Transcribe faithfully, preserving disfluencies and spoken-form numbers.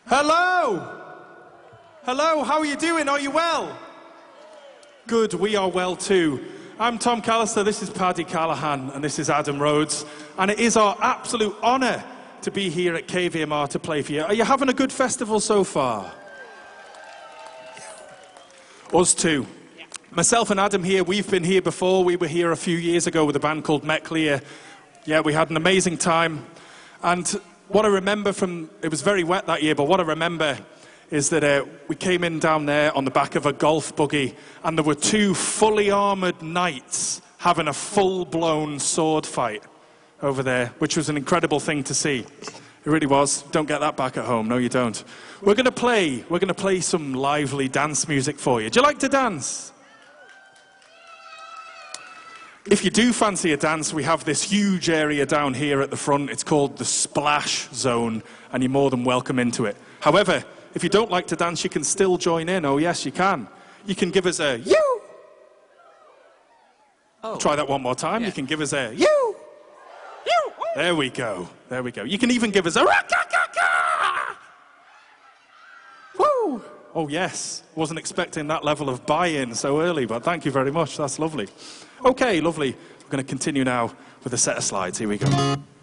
Hello! Hello, how are you doing? Are you well? Good, we are well too. I'm Tom Callister, this is Paddy Callahan, and this is Adam Rhodes. And it is our absolute honour to be here at K V M R to play for you. Are you having a good festival so far? Us too. Myself and Adam here, we've been here before. We were here a few years ago with a band called Metclear. Yeah, we had an amazing time. And what I remember from, it was very wet that year, but what I remember is that uh, we came in down there on the back of a golf buggy, and there were two fully armoured knights having a full-blown sword fight over there, which was an incredible thing to see. It really was. Don't get that back at home. No, you don't. We're going to play. We're going to play some lively dance music for you. Do you like to dance? If you do fancy a dance, we have this huge area down here at the front. It's called the Splash Zone, and you're more than welcome into it. However, if you don't like to dance, you can still join in. Oh, yes, you can. You can give us a you. Oh. Try that one more time. Yeah. You can give us a you. You. There we go. There we go. You can even give us a ra-ka-ka-ka. Woo. Oh, yes. Wasn't expecting that level of buy-in so early, but thank you very much. That's lovely. Okay, lovely. We're going to continue now with a set of slides. Here we go.